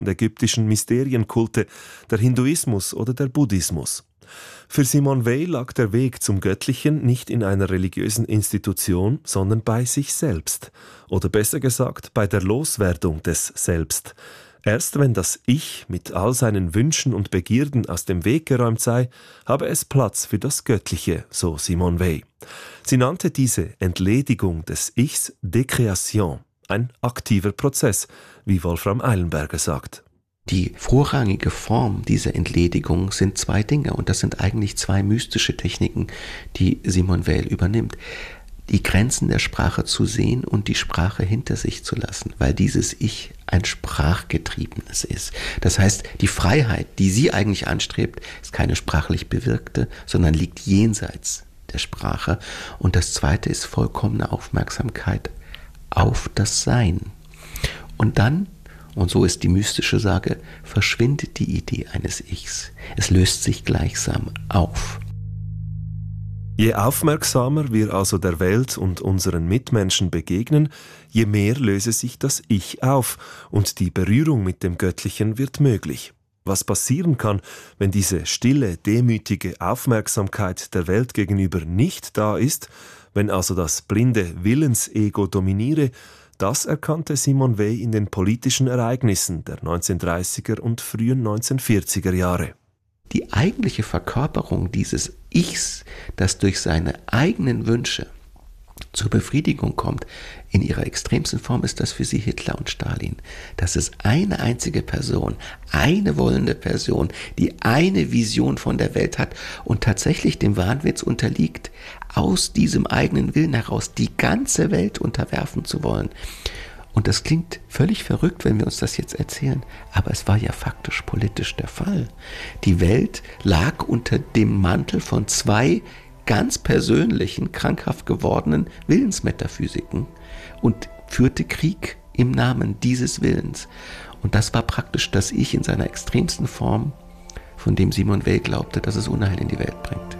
ägyptischen Mysterienkulte, der Hinduismus oder der Buddhismus. Für Simone Weil lag der Weg zum Göttlichen nicht in einer religiösen Institution, sondern bei sich selbst. Oder besser gesagt, bei der Loswerdung des Selbst. Erst wenn das Ich mit all seinen Wünschen und Begierden aus dem Weg geräumt sei, habe es Platz für das Göttliche, so Simone Weil. Sie nannte diese Entledigung des Ichs Décréation, ein aktiver Prozess, wie Wolfram Eilenberger sagt. Die vorrangige Form dieser Entledigung sind zwei Dinge, und das sind eigentlich zwei mystische Techniken, die Simone Weil übernimmt. Die Grenzen der Sprache zu sehen und die Sprache hinter sich zu lassen, weil dieses Ich ein sprachgetriebenes ist. Das heißt, die Freiheit, die sie eigentlich anstrebt, ist keine sprachlich bewirkte, sondern liegt jenseits der Sprache. Und das Zweite ist vollkommene Aufmerksamkeit auf das Sein. Und dann, und so ist die mystische Sage, verschwindet die Idee eines Ichs. Es löst sich gleichsam auf. Je aufmerksamer wir also der Welt und unseren Mitmenschen begegnen, je mehr löse sich das Ich auf und die Berührung mit dem Göttlichen wird möglich. Was passieren kann, wenn diese stille, demütige Aufmerksamkeit der Welt gegenüber nicht da ist, wenn also das blinde Willensego dominiere, das erkannte Simone Weil in den politischen Ereignissen der 1930er und frühen 1940er Jahre. Die eigentliche Verkörperung dieses Ichs, das durch seine eigenen Wünsche zur Befriedigung kommt, in ihrer extremsten Form ist das für sie Hitler und Stalin. Das ist eine einzige Person, eine wollende Person, die eine Vision von der Welt hat und tatsächlich dem Wahnwitz unterliegt, aus diesem eigenen Willen heraus die ganze Welt unterwerfen zu wollen. Und das klingt völlig verrückt, wenn wir uns das jetzt erzählen, aber es war ja faktisch politisch der Fall. Die Welt lag unter dem Mantel von zwei ganz persönlichen, krankhaft gewordenen Willensmetaphysiken und führte Krieg im Namen dieses Willens. Und das war praktisch das Ich in seiner extremsten Form, von dem Simone Weil glaubte, dass es Unheil in die Welt bringt.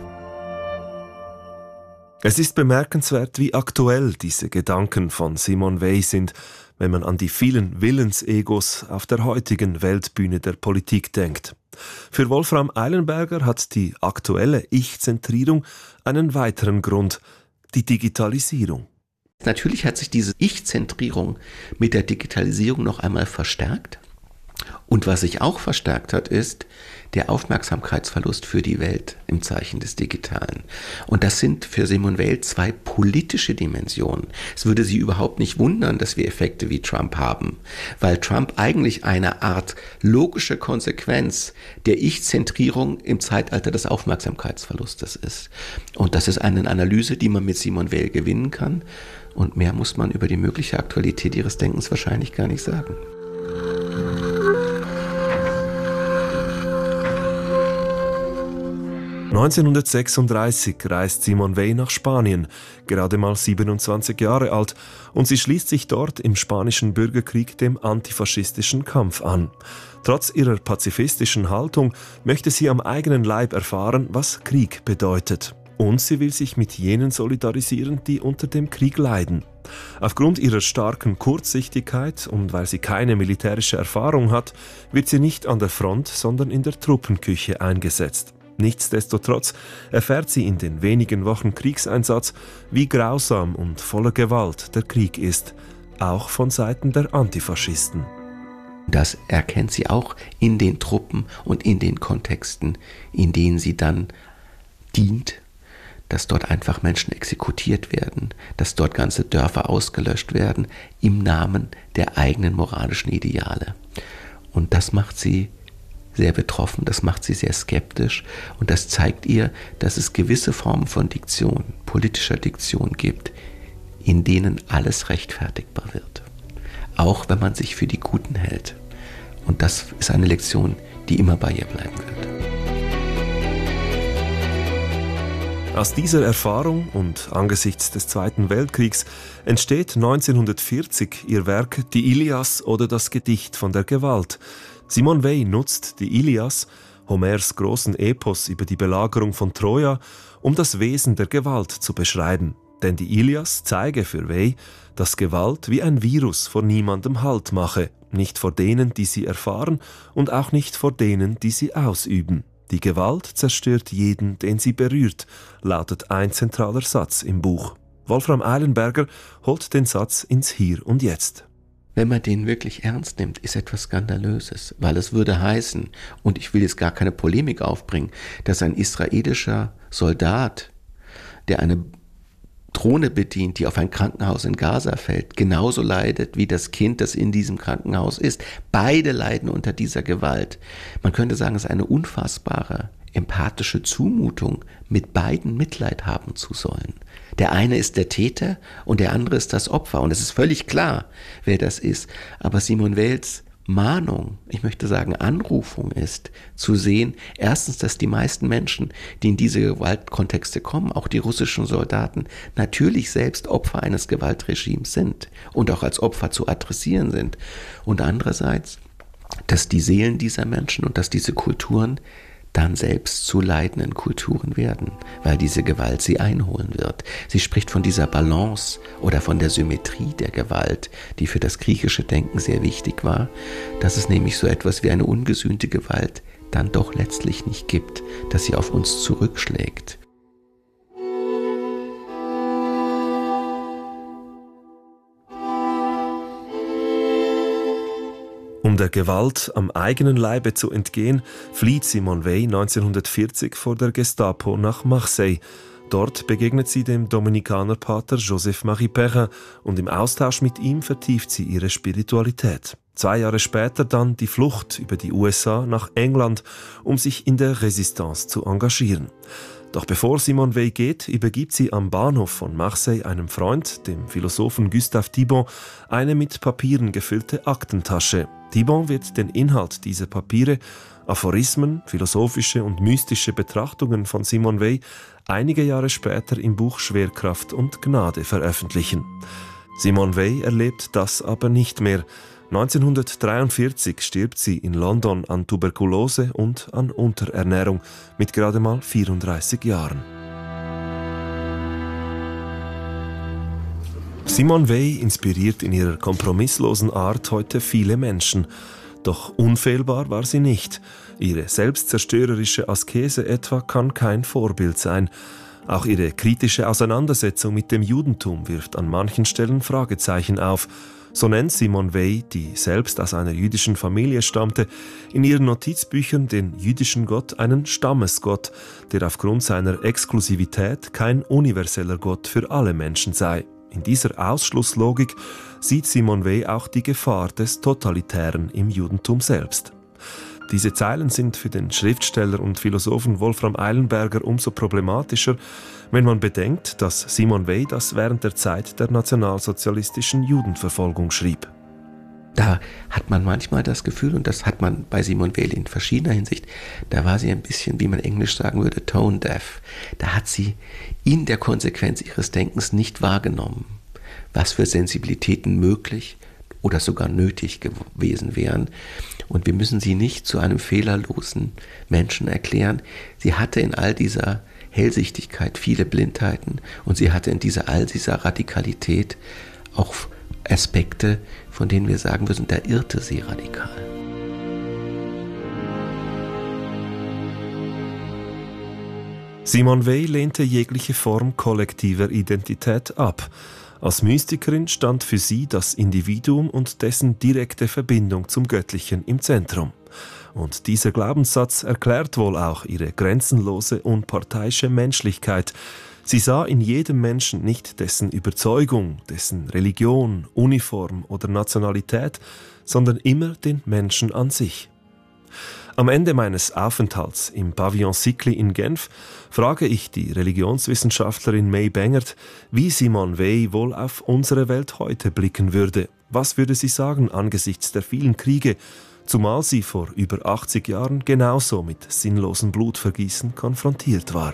Es ist bemerkenswert, wie aktuell diese Gedanken von Simone Weil sind, wenn man an die vielen Willensegos auf der heutigen Weltbühne der Politik denkt. Für Wolfram Eilenberger hat die aktuelle Ich-Zentrierung einen weiteren Grund, die Digitalisierung. Natürlich hat sich diese Ich-Zentrierung mit der Digitalisierung noch einmal verstärkt. Und was sich auch verstärkt hat, ist der Aufmerksamkeitsverlust für die Welt im Zeichen des Digitalen. Und das sind für Simone Weil zwei politische Dimensionen. Es würde sie überhaupt nicht wundern, dass wir Effekte wie Trump haben, weil Trump eigentlich eine Art logische Konsequenz der Ich-Zentrierung im Zeitalter des Aufmerksamkeitsverlustes ist. Und das ist eine Analyse, die man mit Simone Weil gewinnen kann. Und mehr muss man über die mögliche Aktualität ihres Denkens wahrscheinlich gar nicht sagen. (1936) reist Simone Weil nach Spanien, gerade mal 27 Jahre alt, und sie schließt sich dort im spanischen Bürgerkrieg dem antifaschistischen Kampf an. Trotz ihrer pazifistischen Haltung möchte sie am eigenen Leib erfahren, was Krieg bedeutet. Und sie will sich mit jenen solidarisieren, die unter dem Krieg leiden. Aufgrund ihrer starken Kurzsichtigkeit und weil sie keine militärische Erfahrung hat, wird sie nicht an der Front, sondern in der Truppenküche eingesetzt. Nichtsdestotrotz erfährt sie in den wenigen Wochen Kriegseinsatz, wie grausam und voller Gewalt der Krieg ist, auch von Seiten der Antifaschisten. Das erkennt sie auch in den Truppen und in den Kontexten, in denen sie dann dient, dass dort einfach Menschen exekutiert werden, dass dort ganze Dörfer ausgelöscht werden im Namen der eigenen moralischen Ideale. Und das macht sie sehr betroffen, das macht sie sehr skeptisch und das zeigt ihr, dass es gewisse Formen von Diktion, politischer Diktion gibt, in denen alles rechtfertigbar wird. Auch wenn man sich für die Guten hält. Und das ist eine Lektion, die immer bei ihr bleiben wird. Aus dieser Erfahrung und angesichts des Zweiten Weltkriegs entsteht 1940 ihr Werk Die Ilias oder das Gedicht von der Gewalt. Simone Weil nutzt die Ilias, Homers großen Epos über die Belagerung von Troja, um das Wesen der Gewalt zu beschreiben. Denn die Ilias zeige für Weil, dass Gewalt wie ein Virus vor niemandem Halt mache. nicht vor denen, die sie erfahren und auch nicht vor denen, die sie ausüben. Die Gewalt zerstört jeden, den sie berührt, lautet ein zentraler Satz im Buch. Wolfram Eilenberger holt den Satz ins Hier und Jetzt. Wenn man den wirklich ernst nimmt, ist etwas Skandalöses, weil es würde heißen, und ich will jetzt gar keine Polemik aufbringen, dass ein israelischer Soldat, der eine Drohne bedient, die auf ein Krankenhaus in Gaza fällt, genauso leidet wie das Kind, das in diesem Krankenhaus ist. Beide leiden unter dieser Gewalt. Man könnte sagen, es ist eine unfassbare, empathische Zumutung, mit beiden Mitleid haben zu sollen. Der eine ist der Täter und der andere ist das Opfer. Und es ist völlig klar, wer das ist. Aber Simone Weils Mahnung, ich möchte sagen Anrufung ist, zu sehen, erstens, dass die meisten Menschen, die in diese Gewaltkontexte kommen, auch die russischen Soldaten, natürlich selbst Opfer eines Gewaltregimes sind und auch als Opfer zu adressieren sind. Und andererseits, dass die Seelen dieser Menschen und dass diese Kulturen dann selbst zu leidenden Kulturen werden, weil diese Gewalt sie einholen wird. Sie spricht von dieser Balance oder von der Symmetrie der Gewalt, die für das griechische Denken sehr wichtig war, dass es nämlich so etwas wie eine ungesühnte Gewalt dann doch letztlich nicht gibt, dass sie auf uns zurückschlägt. Um der Gewalt am eigenen Leibe zu entgehen, flieht Simone Weil 1940 vor der Gestapo nach Marseille. Dort begegnet sie dem Dominikanerpater Joseph-Marie Perrin und im Austausch mit ihm vertieft sie ihre Spiritualität. 2 Jahre später dann die Flucht über die USA nach England, um sich in der Resistance zu engagieren. Doch bevor Simone Weil geht, übergibt sie am Bahnhof von Marseille einem Freund, dem Philosophen Gustave Thibon, eine mit Papieren gefüllte Aktentasche. Thibon wird den Inhalt dieser Papiere, Aphorismen, philosophische und mystische Betrachtungen von Simone Weil, einige Jahre später im Buch Schwerkraft und Gnade veröffentlichen. Simone Weil erlebt das aber nicht mehr. 1943 stirbt sie in London an Tuberkulose und an Unterernährung mit gerade mal 34 Jahren. Simone Weil inspiriert in ihrer kompromisslosen Art heute viele Menschen. Doch unfehlbar war sie nicht. Ihre selbstzerstörerische Askese etwa kann kein Vorbild sein. Auch ihre kritische Auseinandersetzung mit dem Judentum wirft an manchen Stellen Fragezeichen auf. So nennt Simone Weil, die selbst aus einer jüdischen Familie stammte, in ihren Notizbüchern den jüdischen Gott einen Stammesgott, der aufgrund seiner Exklusivität kein universeller Gott für alle Menschen sei. In dieser Ausschlusslogik sieht Simone Weil auch die Gefahr des Totalitären im Judentum selbst. Diese Zeilen sind für den Schriftsteller und Philosophen Wolfram Eilenberger umso problematischer, wenn man bedenkt, dass Simone Weil das während der Zeit der nationalsozialistischen Judenverfolgung schrieb. Da hat man manchmal das Gefühl, und das hat man bei Simone Weil in verschiedener Hinsicht, da war sie ein bisschen, wie man englisch sagen würde, tone deaf. Da hat sie in der Konsequenz ihres Denkens nicht wahrgenommen, was für Sensibilitäten möglich oder sogar nötig gewesen wären. Und wir müssen sie nicht zu einem fehlerlosen Menschen erklären. Sie hatte in all dieser Hellsichtigkeit viele Blindheiten und sie hatte in all dieser Radikalität auch Aspekte, von denen wir sagen müssen, da irrte sie radikal. Simone Weil lehnte jegliche Form kollektiver Identität ab. Als Mystikerin stand für sie das Individuum und dessen direkte Verbindung zum Göttlichen im Zentrum. Und dieser Glaubenssatz erklärt wohl auch ihre grenzenlose, unparteiische Menschlichkeit. Sie sah in jedem Menschen nicht dessen Überzeugung, dessen Religion, Uniform oder Nationalität, sondern immer den Menschen an sich. Am Ende meines Aufenthalts im Pavillon Sicli in Genf frage ich die Religionswissenschaftlerin May Bengert, wie Simone Weil wohl auf unsere Welt heute blicken würde. Was würde sie sagen angesichts der vielen Kriege, zumal sie vor über 80 Jahren genauso mit sinnlosem Blutvergießen konfrontiert war?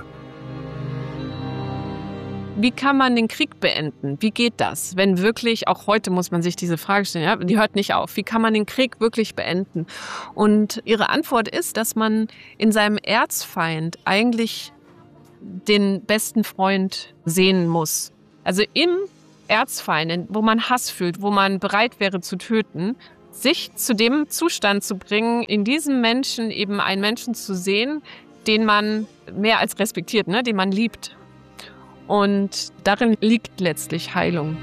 Wie kann man den Krieg beenden? Wie geht das? Wenn wirklich, auch heute muss man sich diese Frage stellen, ja, die hört nicht auf. Wie kann man den Krieg wirklich beenden? Und ihre Antwort ist, dass man in seinem Erzfeind eigentlich den besten Freund sehen muss. Also im Erzfeind, wo man Hass fühlt, wo man bereit wäre zu töten, sich zu dem Zustand zu bringen, in diesem Menschen eben einen Menschen zu sehen, den man mehr als respektiert, ne? Den man liebt. Und darin liegt letztlich Heilung.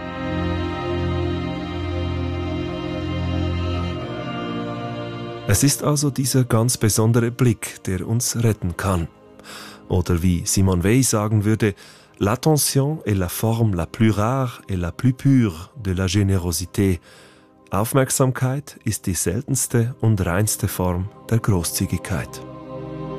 Es ist also dieser ganz besondere Blick, der uns retten kann. Oder wie Simone Weil sagen würde, l'attention est la forme la plus rare et la plus pure de la générosité. Aufmerksamkeit ist die seltenste und reinste Form der Großzügigkeit.